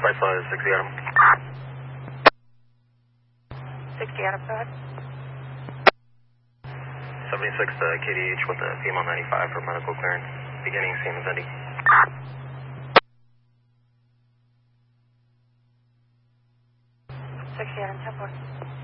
Flight flight is 60 Adam. 60 Adam, go ahead. 76 to KDH with the female 95 for medical clearance. Beginning Siemens Indy. 60 Adam, 10-4.